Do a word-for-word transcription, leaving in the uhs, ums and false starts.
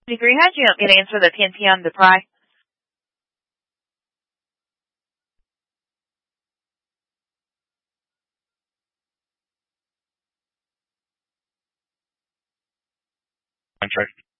Degree, how'd you want me to answer the ten p.m. to pry? Contract